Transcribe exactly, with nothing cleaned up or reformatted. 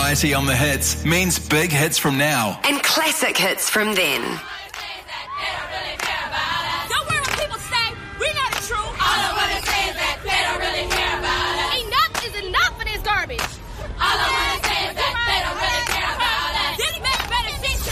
variety on the hits means big hits from now. And classic hits from then. Don't worry what people say. We know the truth. All I want to say is that they don't really care about us. Enough is enough of this garbage. All I